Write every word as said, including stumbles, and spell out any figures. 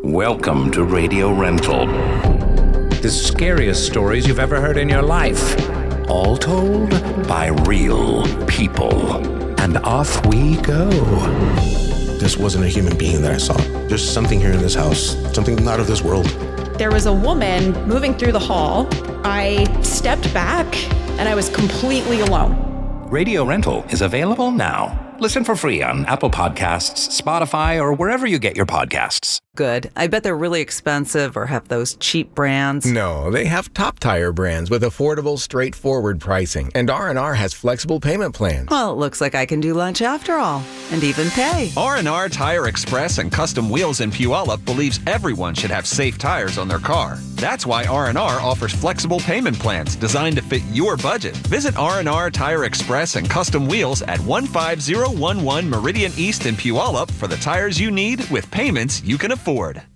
Welcome to Radio Rental. The scariest stories you've ever heard in your life. All told by real people. And off we go. This wasn't a human being that I saw. There's something here in this house. Something not of this world. There was a woman moving through the hall. I stepped back and I was completely alone. Radio Rental is available now. Listen for free on Apple Podcasts, Spotify, or wherever you get your podcasts. Good. I bet they're really expensive or have those cheap brands. No, they have top tire brands with affordable, straightforward pricing. And R and R has flexible payment plans. Well, it looks like I can do lunch after all, and even pay. R and R Tire Express and Custom Wheels in Puyallup believes everyone should have safe tires on their car. That's why R and R offers flexible payment plans designed to fit your budget. Visit R and R Tire Express and Custom Wheels at one five zero one one Meridian East in Puyallup for the tires you need with payments you can afford.